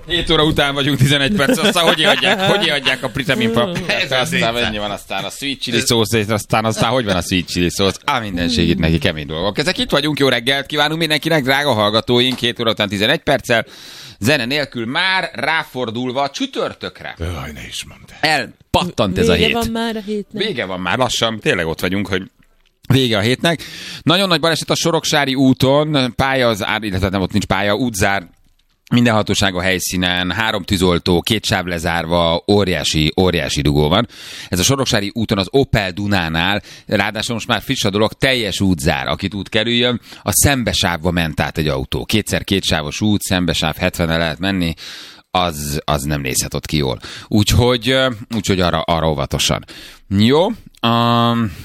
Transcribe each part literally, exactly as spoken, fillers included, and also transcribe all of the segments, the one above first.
hét óra után vagyunk, tizenegy perc, aztán hogy adják, hogy adják a vitamin paprikát, aztán mennyi van, aztán a sweet chili szósz, aztán, aztán hogy van a sweet chili szósz, á, mindenség itt neki kemény dolgok. Ezek itt vagyunk, jó reggelt kívánunk mindenkinek, drága hallgatóink, hét óra után tizenegy perccel, zene nélkül már ráfordulva csütörtökre. Jaj, ne is mondd. Elpattant ez a hét. Vége van már a hétnek. Vége van már, lassan, tényleg ott vagyunk, hogy vége a hétnek. Nagyon nagy baleset a Soroksári úton, pálya az ár, illetve nem ott nincs pálya, útzár, minden hatóság a helyszínen, három tűzoltó, két sáv lezárva, óriási, óriási dugó van. Ez a Soroksári úton az Opel Dunánál, ráadásul most már friss a dolog, teljes útzár, akit út kerüljön, a szembesávba ment át egy autó. Kétszer kétsávos út, szembesáv hetvenre lehet menni, az, az nem nézhet ott ki jól. Úgyhogy, úgyhogy arra, arra óvatosan. Jó, um,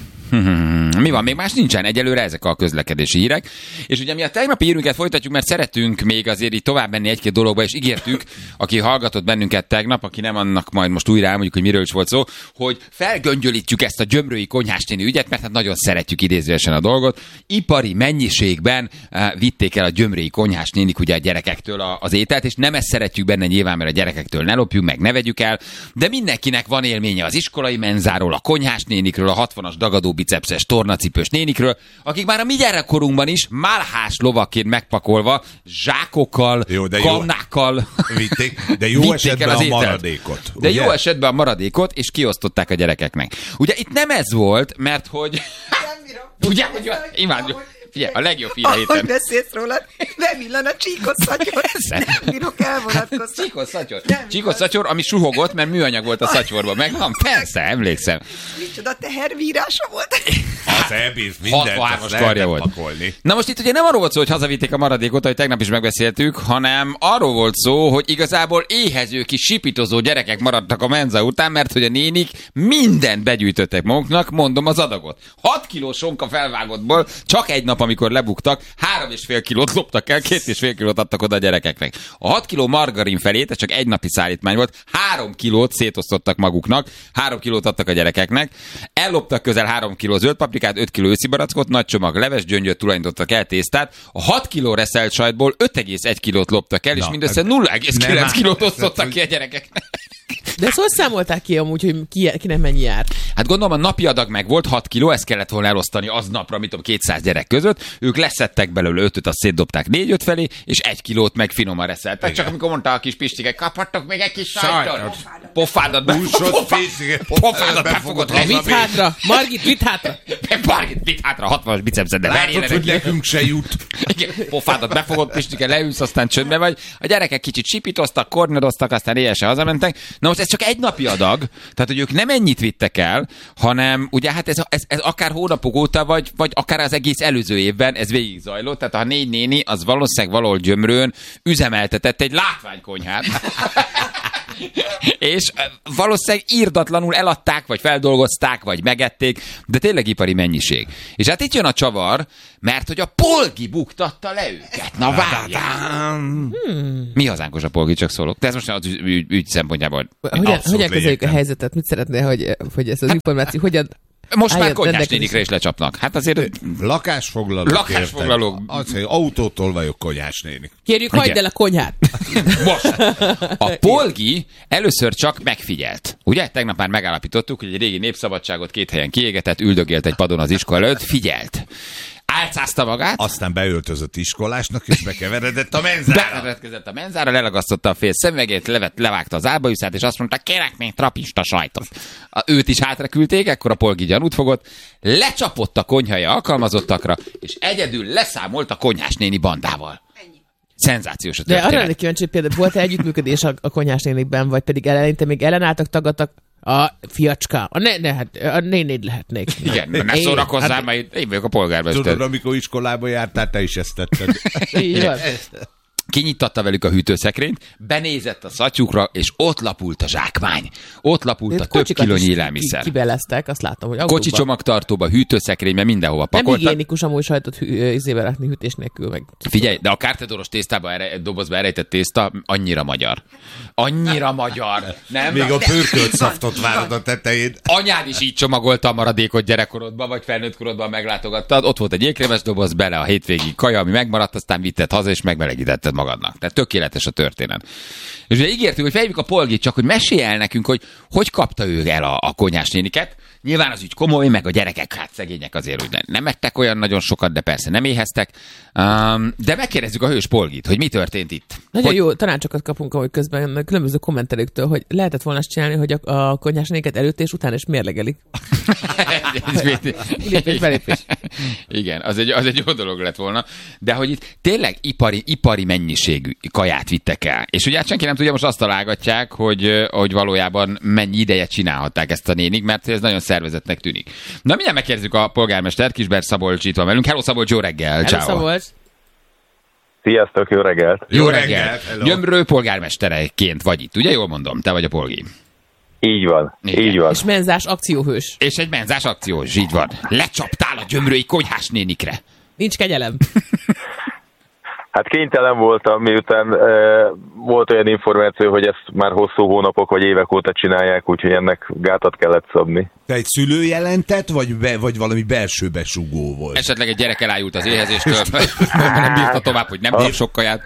mi van? Még más nincsen. Egyelőre ezek a közlekedési hírek. És ugye mi a tegnapi hírünket folytatjuk, mert szeretünk még azért így tovább menni egy-két dologba, és ígértük, aki hallgatott bennünket tegnap, aki nem, annak majd most újra elmondjuk, hogy miről is volt szó, hogy felgöngyölítjük ezt a gyömrői konyhásténi ügyet, mert hát nagyon szeretjük idézőesen a dolgot. Ipari mennyiségben uh, vitték el a gyömrői konyhásnénik ugye a gyerekektől a, az ételt, és nem ezt szeretjük benne nyilván, mert a gyerekektől ne lopjuk, meg ne vegyük el, de mindenkinek van élménye az iskolai menzáról, a konyhásnénikről, a hatvanas dagadó bicepszes, tornacipős nénikről, akik már a mi gyerekkorunkban is málhás lovakként megpakolva, zsákokkal, jó, kannákkal vitték, de jó esetben a maradékot. De ugye? Jó esetben a maradékot, és kiosztották a gyerekeknek. Ugye itt nem ez volt, mert hogy... Ugye, hogy imádjuk. Figyelj, a legjobb hír a héten. Ahogy beszélsz róla, bevillan a csíkos szatyor. Nem bírok elvonatkozni. Csíkos szatyor. Csíkos szatyor, ami suhogott, mert műanyag volt a szatyorban. Megvan? Persze, emlékszem. Micsoda tehervírása volt. Az ebész mindent azt lehetett pakolni. Na most itt ugye nem arról volt szó, hogy hazavitték a maradékot, ahogy tegnap is megbeszéltük, hanem arról volt szó, hogy igazából éhező kis sipitozó gyerekek maradtak a menza után, mert hogy a nénik mindent begyűjtöttek maguknak, mondom az adagot. hat kiló sonka felvágottból csak egy nap, amikor lebuktak, három és fél kilót loptak el, két és fél kilót adtak oda a gyerekeknek. A hat kiló margarin felét, ez csak egy napi szállítmány volt, három kilót szétosztottak maguknak, három kilót adtak a gyerekeknek, elloptak közel három kiló zöld paprikát, öt kiló őszi barackot, nagy csomag leves gyöngyöt tulajdonítottak el, tésztát, a hat kiló reszelt sajtból öt egész egy kilót loptak el, és Na, mindössze nulla egész kilenc kilót osztottak ki a gyerekeknek. De ezt hogy számolták ki amúgy, hogy ki, ki nem mennyi jár? Hát gondolom a napi adag meg volt hat kiló, ezt kellett volna elosztani aznapra, mit tudom, kétszáz gyerek között. Ők leszettek belőle ötöt, azt szétdobták négy-öt felé, és egy kilót meg finoman reszeltek. Igen. Csak amikor mondta a kis Pistike, kaphattok még egy kis sajtot. Pofádat befogott. Pofádat befogott. Vitt hátra. Margit, vitt hátra. Margit, vitt hátra. hatvanas bicepszed, de látod, hogy nekünk se jut. Pofádat befogott, Pistike, leülsz, aztán csöndbe vagy. A gyerekek kicsit sipítoztak, kornodoztak, aztán éjjel hazamentek. Na most ez csak egy napi adag, tehát hogy ők nem ennyit vittek el, hanem ugye hát ez, ez, ez akár hónapok óta, vagy, vagy akár az egész előző évben ez végig zajlott, tehát a négy néni az valószínűleg valahol Gyömrőn üzemeltetett egy látványkonyhát. És valószínűleg írdatlanul eladták, vagy feldolgozták, vagy megették, de tényleg ipari mennyiség. És hát itt jön a csavar, mert hogy a Polgi buktatta le őket. Na várjál! Hmm. Mi hazánkos a Polgi, csak szólok. De ez most az ügy, ügy szempontjából. Hogyan, hogyan kezeljük a helyzetet? Mit szeretnél, hogy, hogy ez az információ hogyan... Most már konyhásnénikre is lecsapnak. Hát azért... Lakásfoglalók. Lakásfoglalók. Az, hogy autótól vagyok konyhásnénik. Kérjük, hagyd el a konyhát. Most. A Polgi először csak megfigyelt. Ugye? Tegnap már megállapítottuk, hogy egy régi népszabadságot két helyen kiégetett, üldögélt egy padon az iskola előtt, figyelt. Álcázta magát. Aztán beöltözött iskolásnak, és bekeveredett a menzára. Bekeveredett a menzára, lelagasztotta a fél szemüvegét, levet, levágta az álbajuszát, és azt mondta, kérek még trapista sajtot. A, őt is hátra küldték, ekkor a Polgi gyanút fogott, lecsapott a konyhai alkalmazottakra, és egyedül leszámolt a konyhásnéni bandával. Szenzációs a történet. De arra lennék kíváncsi, például volt-e együttműködés a, a konyhásnénikben, vagy pedig eleinte még ellenálltak, tagadtak? A fiacska, a, ne, ne, hát, a nénéd lehetnék. Igen, ne szórakozzál, hát, mert én vagyok a polgármester. Tudod, amikor iskolába jártál, te is ezt tetted. Így van. Kinyitatta velük a hűtőszekrényt, benézett a szatyukra, és ott lapult a zsákmány. Ott lapult a több kilónyi élelmiszer. Kibeleztek, azt látom, hogy autóban. Kocsi csomagtartóba, hűtőszekrénybe, mindenhova pakoltak. Nem higiénikus amúgy sajtot izébe rakni hűtés nélkül meg. Figyelj, de a kártedoros tésztába ere, dobozba erejtett tészta annyira magyar. Annyira magyar. Nem? Még a pörkölt szaftot várod a tetején. Anyád is így csomagolta a maradékot gyerekkorodban, vagy felnőtt korodban meglátogattad. Ott volt egy jégkrémes doboz, bele a hétvégi kaja, ami megmaradt, aztán vitted haza, és megmelegítetted magadnak. Tehát tökéletes a történet. És ugye ígértük, hogy felhívjuk a Polgit, csak hogy mesélj el nekünk, hogy hogy kapta ő el a, a konyhás néniket. Nyilván az ügy komoly, meg a gyerekek, hát szegények azért úgy nem, nem ettek olyan nagyon sokat, de persze nem éheztek. Um, de megkérdezzük a hős Polgit, hogy mi történt itt. Nagyon hogy... jó tanácsokat kapunk, ahogy közben különböző kommentelőktől, hogy lehetett volna azt csinálni, hogy a, a konyhás néniket előtt és után is mérlegelik. Lépés, belépés. Igen, az egy, az egy jó dolog lett volna. De hogy itt tényleg ipari, ipari mennyiségű kaját vittek el. És ugye hát senki nem tudja, most azt találgatják, hogy, hogy valójában mennyi ideje csinálhatták ezt a nénik, mert ez nagyon szervezetnek tűnik. Na, mindjárt megkérdezzük a polgármester, Kisberg Szabolcs itt van velünk. Hello Szabolcs, jó reggel! Hello Szabolcs! Sziasztok, jó reggelt! Jó, jó reggelt! reggelt. Gyömrő polgármestereként vagy itt, ugye? Jól mondom, te vagy a Polgi. Így van, igen. így van. És menzás akcióhős. És egy menzás akciós, így van. Lecsaptál a gyömrői konyhás nénikre. Nincs kegyelem. Hát kénytelen voltam, miután e, volt olyan információ, hogy ezt már hosszú hónapok vagy évek óta csinálják, úgyhogy ennek gátat kellett szabni. Te egy szülő jelentett, vagy, be, vagy valami belső besugó volt? Esetleg egy gyerek elájult az éhezéstől, nem bírta tovább, hogy nem bír sok kaját.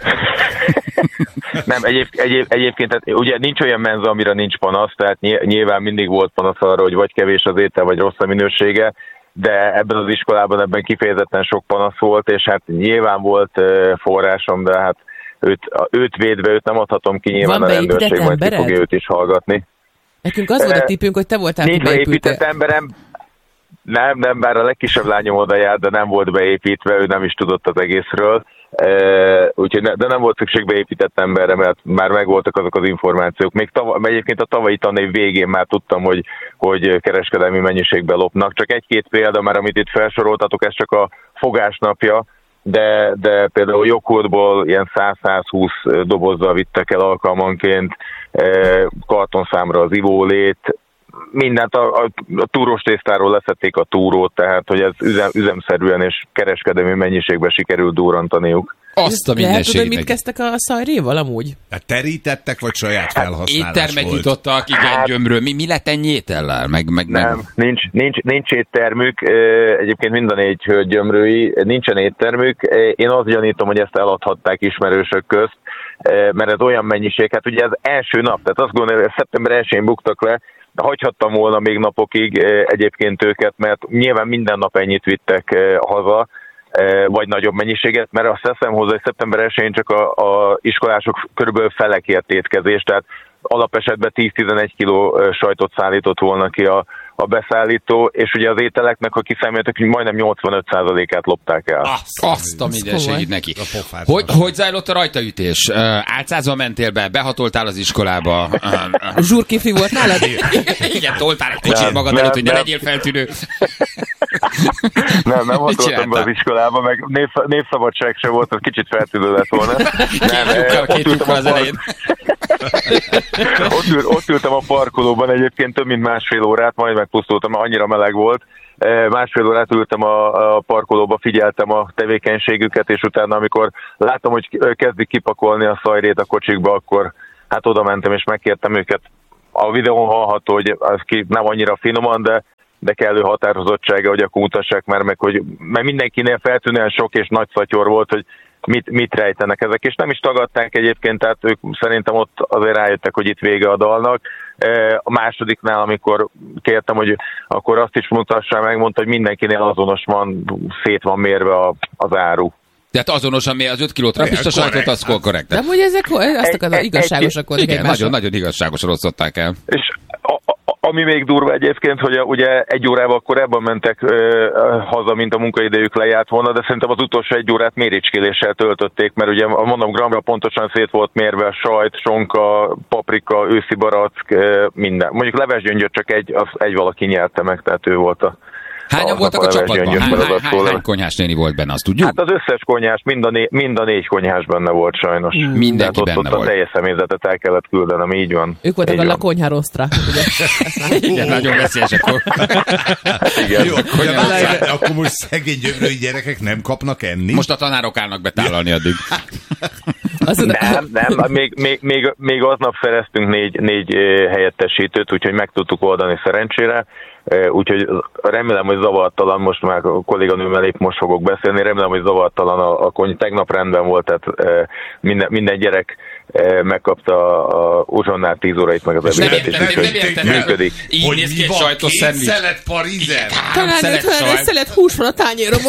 Nem, egyéb, egyéb, egyébként hát ugye nincs olyan menza, amire nincs panasz, tehát nyilván mindig volt panasz arra, hogy vagy kevés az étel, vagy rossz a minősége, de ebben az iskolában ebben kifejezetten sok panasz volt, és hát nyilván volt forrásom, de hát őt, őt védve, őt nem adhatom ki, nyilván van a rendőrség majd ki fogja őt is hallgatni. Nekünk az volt a tippünk, hogy te voltál, nincs beépített emberem, nem, nem, bár a legkisebb lányom oda járt, de nem volt beépítve, ő nem is tudott az egészről. Uh, úgyhogy ne, de nem volt szükség beépített emberre, mert már megvoltak azok az információk. Még tav- egyébként a tavalyi tanév végén már tudtam, hogy, hogy kereskedelmi mennyiségben lopnak. Csak egy-két példa már, amit itt felsoroltatok, ez csak a fogásnapja, de, de például joghurtból ilyen száz-százhúsz dobozzal vittek el alkalmanként, uh, kartonszámra az ivólét, mindent a, a, a túrós tésztáról leszették a túrót, tehát hogy ez üzem, üzemszerűen és kereskedelmi mennyiségben sikerült durrantaniuk. Azt a mindenségnek. Lehet tudod, mit neki. kezdtek a szajréval amúgy? Hát terítettek, vagy saját felhasználás éttermet volt? nyitottak, igen, hát, Gyömről. Mi, mi lett ennyi étellel? Meg, meg, nem, meg... Nincs, nincs, nincs éttermük. Egyébként mind a négy hölgy Gyömrői, nincsen éttermük. Én azt gyanítom, hogy ezt eladhatták ismerősök közt, mert ez olyan mennyiség. Hát ugye ez első nap, tehát azt gondolom, hogy szeptember elsején buktak le, hagyhattam volna még napokig egyébként őket, mert nyilván minden nap ennyit vittek haza, vagy nagyobb mennyiséget, mert azt teszem hozzá, hogy szeptember elsején csak a, a iskolások körülbelül felekért étkezés, tehát alapesetben tíz-tizenegy kiló sajtot szállított volna ki a, a beszállító, és ugye az ételeknek, ha kiszámoltak, hogy majdnem nyolcvanöt százalékát lopták el. Azt, azt a mindenségét neki. Hogy, hogy zajlott a rajtaütés? Álcázva mentél be, behatoltál az iskolába? Zsúrkifi volt nálad? Igen, toltál egy kocsit magad nem, előtt, hogy ne legyél feltűnő. Nem, nem hatoltam be az iskolába, meg név, névszabadság se volt, az kicsit feltűnő lett volna. Nem, két lyukkal az elején. ott, ül, ott ültem a parkolóban egyébként több mint másfél órát, majd megpusztultam, annyira meleg volt. Másfél órát ültem a, a parkolóba, figyeltem a tevékenységüket, és utána, amikor láttam, hogy kezdik kipakolni a szajrét a kocsikba, akkor hát oda mentem és megkértem őket. A videón hallható, hogy az ki nem annyira finoman, de de kellő határozottsága, hogy akkor mutassák már meg, hogy mert mindenkinél feltűnően sok és nagy szatyor volt, hogy mit, mit rejtenek ezek, és nem is tagadták egyébként, tehát ők szerintem ott azért rájöttek, hogy itt vége a dalnak. A másodiknál, amikor kértem, hogy akkor azt is mutassák meg, mondta, hogy mindenkinél azonos van, szét van mérve a, az áru. Tehát azonosan mi az öt kiló trapista sajtot, az korrekt. De hogy ezek azt akarod, igazságosak voltak egymásra. Igen, nagyon-nagyon igazságosan osztották el. És a, a, ami még durva egyébként, hogy a, ugye egy órával korábban mentek ö, haza, mint a munkaidejük lejárt volna, de szerintem az utolsó egy órát méricskéléssel töltötték, mert ugye mondom, gramra pontosan szét volt mérve a sajt, sonka, paprika, őszi barack, minden. Mondjuk levesgyöngyöt csak egy, az egy valaki nyerte meg, tehát ő volt a Hányan voltak a csapatban? Hány, hány, hány, hány konyhás néni volt benne, azt tudjuk? Hát az összes konyhás, mind a, né, mind a négy konyhás benne volt sajnos. Mindenki benne ott, ott volt. A teljes személyzetet el kellett küldenem, így van. Ők voltak így a van. La Konyha Rostra. Igen, nagyon veszélyesek volt. Igen. Jó, de várj, akkor most szegény gyömrői gyerekek nem kapnak enni? Most a tanárok állnak betálalni addig. Nem, nem, még, még, még, még aznap szereztünk négy, négy helyettesítőt, úgyhogy meg tudtuk oldani szerencsére. Úgyhogy remélem, hogy zavartalan, most már a kolléganőmmel épp most fogok beszélni, remélem, hogy zavartalan a, a kony, tegnap rendben volt, tehát minden, minden gyerek megkapta a uzsonnál tíz órait, meg az ebédet, és úgyhogy működik. Így néz ki egy sajtos szendvics. Szelet parizer? Talán egy szelet hús van a tányéromon.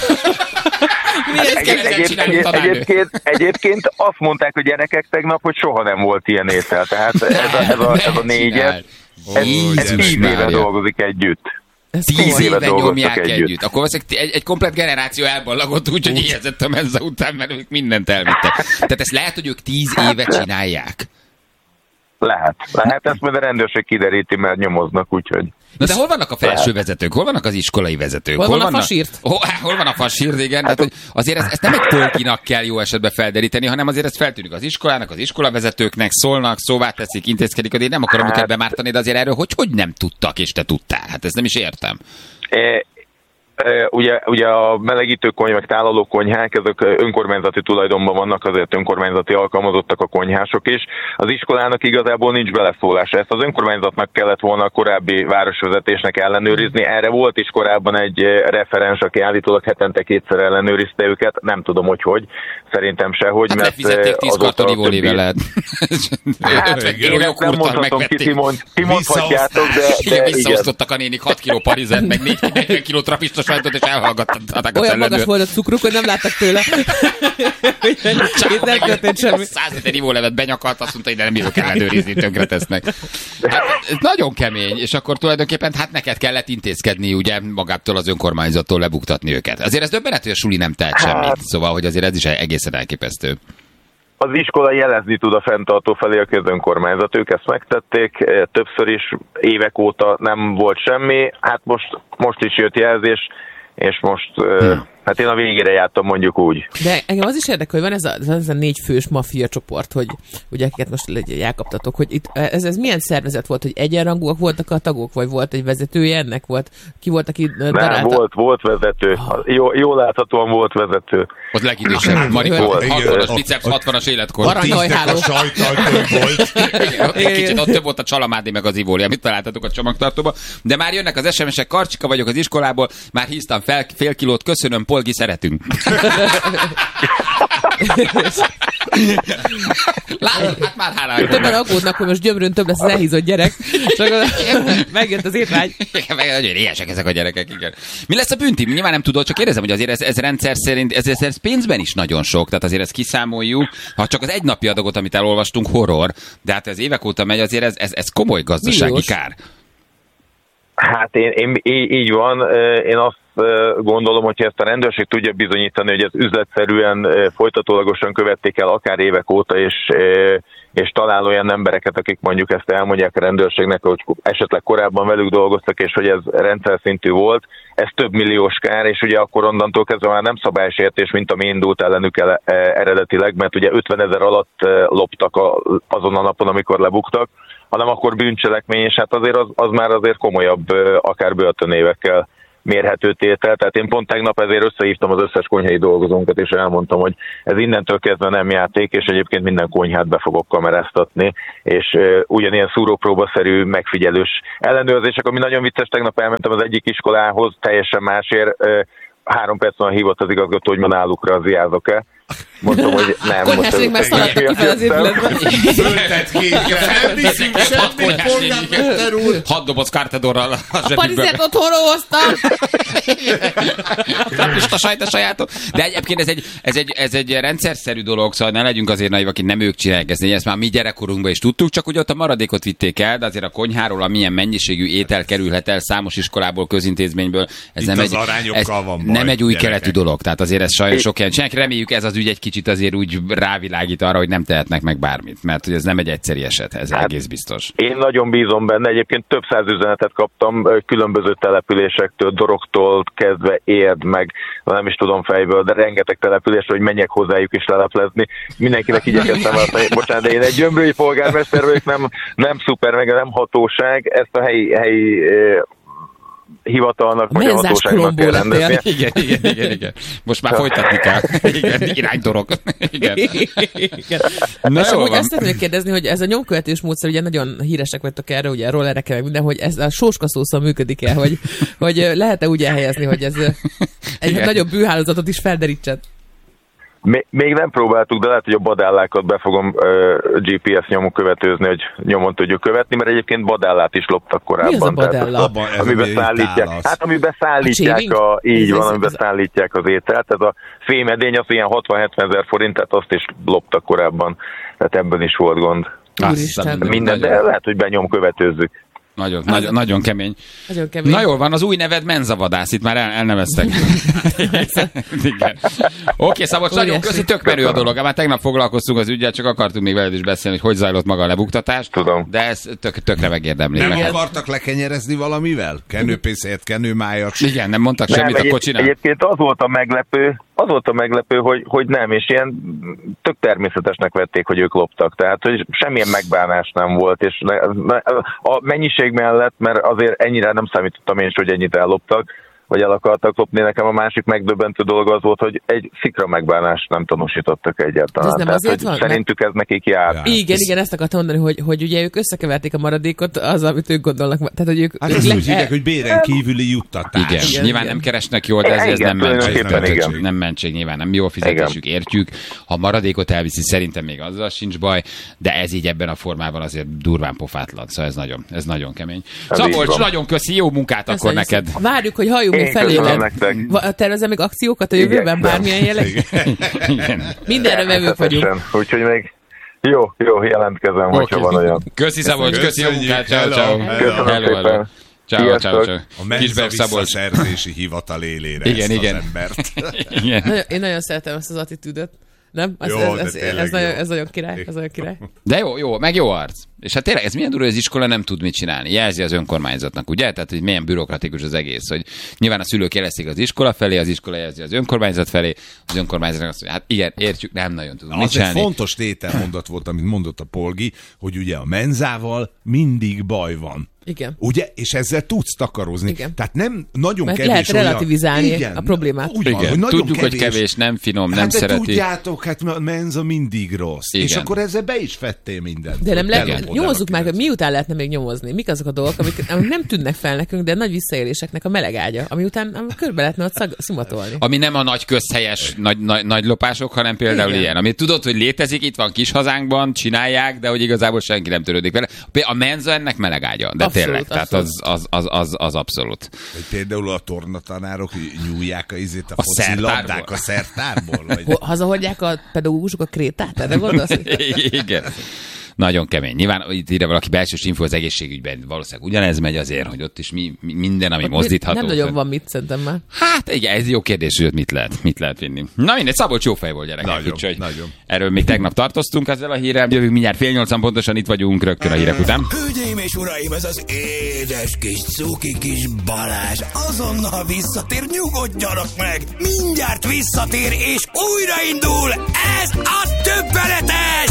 Egyébként, egyébként azt mondták a gyerekek tegnap, hogy soha nem volt ilyen étel, tehát ez a, ez a, ez a négyet, ez, ez tíz éve dolgozik együtt. Tíz éve nyomják együtt. együtt. Akkor egy, egy komplet generáció elballagott, úgyhogy éhezett a menza után, mert ők mindent elvittek. Tehát ezt lehet, hogy ők tíz éve csinálják? Lehet. Lehet, ezt majd a rendőrség kideríti, mert nyomoznak, úgyhogy... Na de hol vannak a felső vezetők? Hol vannak az iskolai vezetők? Hol, hol van a fasírt? Hol, hol van a fasírt, igen. Hát, hogy azért ezt, ezt nem egy tolkinak kell jó esetben felderíteni, hanem azért ez feltűnik az iskolának, az iskolavezetőknek, szólnak, szóvá teszik, intézkedik, hogy én nem akarom hát... őket bemártani, de azért erről hogy, hogy nem tudtak, és te tudtál? Hát ezt nem is értem. E... Ugye, ugye a melegítő konyhák, meg tálaló konyhák, ezek önkormányzati tulajdonban vannak, azért önkormányzati alkalmazottak a konyhások is. Az iskolának igazából nincs beleszólása. Ezt az önkormányzatnak kellett volna a korábbi városvezetésnek ellenőrizni. Erre volt is korábban egy referens, aki állítólag hetente kétszer ellenőrizte őket. Nem tudom, hogy hogy. Szerintem sehogy. Hát lefizették tíz karton ivólével lehet. Hát, én ezt nem mondhatom ki, ti mondhatjátok, de, de visszaosztottak a nénik hat kiló parizet, meg negyven kiló trapista sajtot, és elhallgatták a olyan magas volt a cukruk, hogy nem láttak tőle. Itt nem történt semmi. Száz liter ivólevet benyakalt, azt mondta, hogy nem bírok ellenőrizni, tönkre tesznek. Hát, ez nagyon kemény, és akkor tulajdonképpen hát neked kellett intézkedni, ugye magától az önkormányzattól lebuktatni őket. Azért ez döbbenet, hogy a suli nem tehet semmit. Szóval, hogy azért ez is egészen elképesztő. Az iskola jelezni tud a fenntartó felé, aki az önkormányzat, ők ezt megtették, többször is, évek óta nem volt semmi, hát most, most is jött jelzés, és most, hmm. hát én a végére jártam, mondjuk úgy. De engem az is érdekel, hogy van ez a, ez a négy fős maffia csoport, hogy ugye akiket most elkaptatok, hogy itt, ez, ez milyen szervezet volt, hogy egyenrangúak voltak a tagok, vagy volt egy vezetője ennek? Volt, ki volt, aki darálta? Nem, volt, volt vezető. Oh. Jó, jól láthatóan volt vezető. Az legidősebb. Marika, hatvanas biceps, hatvanas életkor. Aranyhajháló. Kicsit ott több volt a csalamádi meg az ivóli, amit találtatok a csomagtartóba. De már jönnek az es em esek, Karcsika vagyok az iskolából, már híztam fel fél kilót, köszönöm, Polgi, szeretünk. Lát, hát már hála. Többen aggódnak, hogy most Gyömrőn több lesz az elhízott gyerek. Csak megjött az étvágy. Nagyon éhesek ezek a gyerekek, igen. Mi lesz a bünti? Nyilván nem tudod, csak érezem, hogy azért ez, ez rendszer szerint, ez, ez, ez pénzben is nagyon sok, tehát azért ezt kiszámoljuk. Ha csak az egy napi adagot, amit elolvastunk, horror, de hát ez évek óta megy, azért ez, ez, ez komoly gazdasági Milliós. Kár. Hát én, én, így, így van, én azt gondolom, hogyha ezt a rendőrség tudja bizonyítani, hogy ez üzletszerűen, folytatólagosan követték el akár évek óta, és, és talál olyan embereket, akik mondjuk ezt elmondják a rendőrségnek, hogy esetleg korábban velük dolgoztak, és hogy ez rendszer szintű volt, ez több milliós kár, és ugye akkor onnantól kezdve már nem szabálysértés, mint ami indult ellenük el, eredetileg, mert ugye ötvenezer alatt loptak a, azon a napon, amikor lebuktak, hanem akkor bűncselekmény, és hát azért az, az már azért komolyabb, akár börtönévekkel mérhető tétel. Tehát én pont tegnap ezért összehívtam az összes konyhai dolgozónkat, és elmondtam, hogy ez innentől kezdve nem játék, és egyébként minden konyhát be fogok kameráztatni, és uh, ugyanilyen szúrópróbaszerű megfigyelős ellenőrzések, ami nagyon vicces, tegnap elmentem az egyik iskolához, teljesen másért, uh, három perc van hívott az igazgató, hogy ma náluk raziázok-e. Mondtam, hogy nem. Konyháség már szaladtak ki fel az épületben. Föltett kékkel. Nem viszik semmit, polgármester úr. Hat doboz kártedorral. A parizert otthonról hoztam. Most a sajt a sajátok. De egyébként ez egy, ez, egy, ez egy rendszerszerű dolog, szóval ne legyünk azért naivak, akik nem ők csinálják ezt. Ezt már mi gyerekkorunkban is tudtuk, csak ugye ott a maradékot vitték el, de azért a konyháról, amilyen mennyiségű étel kerülhet el számos iskolából, közintézményből. Ez nem egy, ez van nem egy új keletű dolog. Tehát azért ez sajnos sok ilyen csinálják. Reméljük ez az ügy egy kicsit azért úgy rávilágít arra, hogy nem tehetnek meg bármit, mert hogy ez nem egy egyszeri eset, ez hát egész biztos. Én nagyon bízom benne, egyébként több száz üzenetet kaptam különböző településektől, Doroktól kezdve Érd, meg nem is tudom fejből, de rengeteg településről, hogy menjek hozzájuk is leleplezni. Mindenkinek igyekeztem azt, bocsánat, de én egy gyömrői polgármester vagyok, nem, nem szuper, meg nem hatóság, ezt a helyi, helyi hivatalnak, vagy a hatóságnak kell rendeznie. Igen, igen, igen, igen. Most már folytatni kell. Igen, iránytorok. Igen. Igen. Na és jó amúgy van. azt szeretném kérdezni, hogy ez a nyomkövetés módszer, ugye nagyon híresek vagytok erre, ugye a rollerekkel, meg minden, hogy ez a sóskaszószal működik-e, hogy, hogy lehet-e úgy elhelyezni, hogy ez egy Igen. nagyobb bűhálózatot is felderítsen? Még, még nem próbáltuk, de lehet, hogy a badállákat be fogom uh, gé pé es nyomon követőzni, hogy nyomon tudjuk követni, mert egyébként badállát is loptak korábban. Mi az a badálla? Tehát, Abban ez, amiben ami szállítják, tálasz. hát amiben szállítják, A a, shaving? így Ez- van, ez- amiben ez- szállítják az ételt. Ez a fémedény az ilyen hatvan-hetven ezer forint, tehát azt is loptak korábban. Tehát ebben is volt gond. Úristen. Minden, de lehet, hogy benyom követőzzük. Nagyon, nagyon, nagyon kemény. Nagyon kemény. Na jól van, az új neved Menzavadász, itt már el, elneveztek. Igen. Oké, Szabolcs, nagyon Óriási. köszi, tök merő a dolog. Már tegnap foglalkoztunk az ügyel, csak akartunk még veled is beszélni, hogy hogy zajlott maga a lebuktatás. Tudom. De ez tök, tökre megérdemli. Nem neked. akartak lekenyerezni valamivel? Kenőpészért, kenőmájat? Igen, nem mondtak Nem, semmit, egyéb, akkor csinál. egyébként az volt a meglepő, az volt a meglepő, hogy, hogy nem, és ilyen tök természetesnek vették, hogy ők loptak. Tehát, hogy semmilyen megbánás nem volt, és ne, ne, a mennyiség mellett, mert azért ennyire nem számítottam én is, hogy ennyit elloptak, vagy el akartak lopni. Nekem a másik megdöbbentő dolog az volt, hogy egy szikra megbánást nem tanúsítottak egyáltalán. Ez nem Tehát, azért hogy van? szerintük ez nekik jár. Ja. Igen, igen, ezt akartam mondani, hogy, hogy ugye ők összekeverték a maradékot az, amit ők gondolnak. Tehát, hogy ők, Hát ők ezt le- úgy hívják, hogy béren kívüli juttatás. Igen, Igen, nyilván igen. nem keresnek jól, de ez, ez Igen, nem mentség. tulajdonképpen Nem, igen. mentség. nem mentség, nyilván nem jól fizetésük, értjük. Ha maradékot elviszi, szerintem még azzal sincs baj, de ez így ebben a formában azért durván pofátlan, szóval ez nagyon, ez nagyon kemény. Ez így Szabolcs, van. nagyon köszi, jó munkát akkor Köszönjük neked. szépen. Várjuk, hogy halljunk még Én köszönöm felé. nektek. Tervezem még akciókat a jövőben, Igyekszem. bármilyen jelleg? Igen. Mindenre vevők vagyunk. Természetesen. Úgyhogy még jó, jó, jelentkezem, hogyha Oké. van olyan. Köszi Szabolcs, köszi, jó Köszönjük, munkát, ciao, hello, ciao. hello. Köszönöm Hello, hello. szépen. Ciao, ciao, Sziasztok. ciao. A menza Kisberg Szabolcs. visszaszerzési hivatal élére Igen, ezt igen. az embert. Igen. Nagyon, én nagyon szeretem ezt az attitűdöt. Nem? Ez, Jó, ez, de ez, tényleg ez, nagyon, jó. ez nagyon király. Ez nagyon király. De jó, jó, meg jó arc. És hát tényleg ez milyen durva, hogy az iskola nem tud mit csinálni. Jelzi az önkormányzatnak, ugye? Tehát, hogy milyen bürokratikus az egész, hogy nyilván a szülők jelezték az iskola felé, az iskola jelzi az önkormányzat felé, az önkormányzatnak azt mondja, hát igen, értjük, nem nagyon tudunk mit Az egy csinálni. fontos tételmondat volt, amit mondott a Polgi, hogy ugye a menzával mindig baj van. Igen. Ugye? És ezzel tudsz takarozni. Igen. Tehát nem nagyon Mert kevés lehet olyan... relativizálni Igen, a problémát. Úgy van, Igen. hogy nagyon Tudjuk, kevés. hogy kevés, nem finom, nem Hát de szereti. tudjátok, hát a menza mindig rossz. Igen. És akkor ezzel be is fettél mindent. De nem Hogy le, telep nyomozzuk oda meg, hogy rakni. miután lehetne még nyomozni. Mik azok a dolgok, amik, amik nem tűnnek fel nekünk, de nagy visszaéléseknek a meleg ágya, ami után ami körbe lehetne ott szag, szimatolni. Ami nem a nagy közhelyes nagy, nagy, nagy lopások, hanem például Igen. ilyen. Ami tudod, hogy létezik, itt van kis hazánkban, csinálják, de hogy igazából senki nem törődik vele. A menza ennek melegágya, de Abszolút, tényleg, tehát az, az, az, az, az abszolút. Hogy például a tornatanárok nyúlják a izét a, A foci szertárból. labdák a szertárból? Vagy... Ho- Hazahordják a pedagógusok a krétát? Erre gondolsz? Igen. Nagyon kemény. Nyilván itt ide valaki belsős info az egészségügyben valószínűleg ugyanez megy azért, hogy ott is mi, mi minden, ami mozdítható. Nem nagyon van mit, szerintem már. Hát igen, ez jó kérdés, hogy ott mit lehet, mit lehet vinni. Na mindegy, Szabolcs jó fej volt, gyerekek. Nagyon, úgyhogy nagyon. erről még tegnap tartoztunk ezzel a hírrel, jövünk mindjárt fél nyolcan pontosan, itt vagyunk rögtön a hírek után. Hölgyeim és uraim, ez az édes kis cuki kis Balázs azonnal visszatér, nyugodjanak meg! Mindjárt visszatér és újraindul! Ez a többeletes!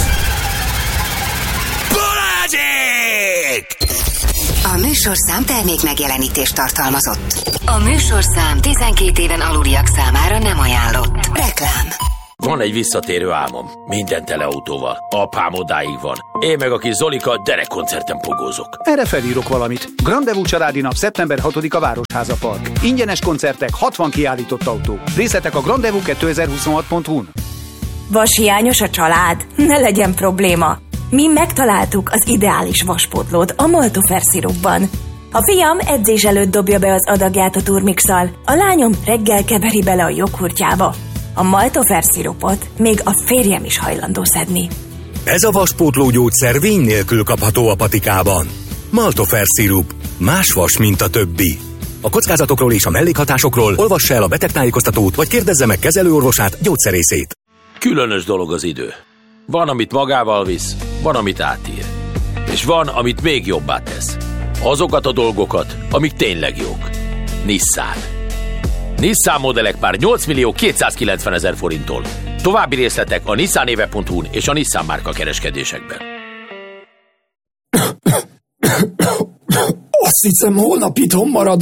Balázsék! A műsorszám termék megjelenítést tartalmazott. A műsorszám tizenkét éven aluliak számára nem ajánlott. Reklám. Van egy visszatérő álmom. Minden teleautóval. Apám odáig van. Én meg a kis Zolika derekkoncerten pogózok. Erre felírok valamit. Grandevú családi nap szeptember hatodika Városháza Park. Ingyenes koncertek, hatvan kiállított autó. Részletek a grandevú kétezer-huszonhat pont hu-n. Vashiányos a család? Ne legyen probléma. Mi megtaláltuk az ideális vaspótlót a Maltofer szirupban. A fiam edzés előtt dobja be az adagját a turmixal, a lányom reggel keveri bele a joghurtjába. A Maltofer szirupot még a férjem is hajlandó szedni. Ez a vaspótló gyógyszer vény nélkül kapható a patikában. Maltofer szirup. Más vas, mint a többi. A kockázatokról és a mellékhatásokról olvassa el a betegtájékoztatót, vagy kérdezze meg kezelőorvosát, gyógyszerészét. Különös dolog az idő. Van, amit magával visz, van, amit átír. És van, amit még jobbá tesz. Azokat a dolgokat, amik tényleg jók. Nissan. Nissan modellek már nyolc millió kétszázkilencven ezer forinttól. További részletek a nissanéve pont hu-n és a Nissan márka kereskedésekben. Azt hiszem, holnap itthon maradok.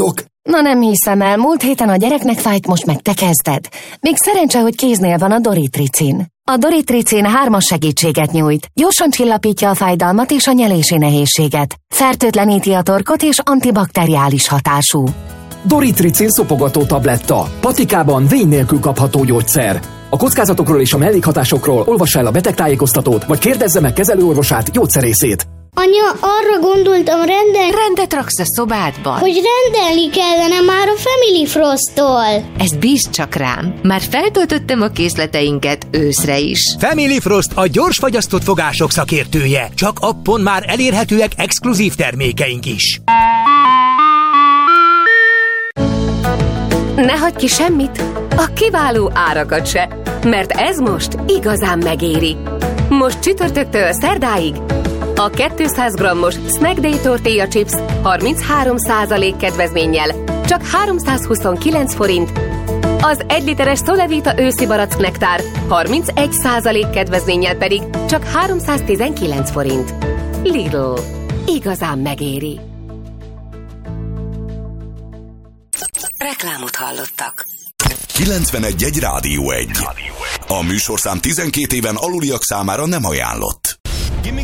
Na nem hiszem el, múlt héten a gyereknek fájt, most meg te kezded. Még szerencse, hogy kéznél van a Doritricin. A Doritricin hármas segítséget nyújt. Gyorsan csillapítja a fájdalmat és a nyelési nehézséget. Fertőtleníti a torkot és antibakteriális hatású. Doritricin szopogató tabletta. Patikában vény nélkül kapható gyógyszer. A kockázatokról és a mellékhatásokról olvassa el a betegtájékoztatót, vagy kérdezze meg kezelőorvosát, gyógyszerészét. Anya, arra gondoltam, rendel... Rendet raksz a szobádban. Hogy rendelni kellene már a Family Frost-tól. Ezt bízd csak rám. Már feltöltöttem a készleteinket őszre is. Family Frost a gyors fagyasztott fogások szakértője. Csak appon már elérhetőek exkluzív termékeink is. Ne hagyj ki semmit, a kiváló árakat se, mert ez most igazán megéri. Most csütörtöktől szerdáig a kétszáz grammos Snack Day tortilla chips harminchárom százalék kedvezménnyel csak háromszázhuszonkilenc forint, az egy literes Solevita őszi barack nektár harmincegy százalék kedvezménnyel pedig csak háromszáztizenkilenc forint. Lidl. Igazán megéri. Reklámot hallottak. kilencvenegy egy Rádió egy. A műsorszám tizenkét éven aluliak számára nem ajánlott.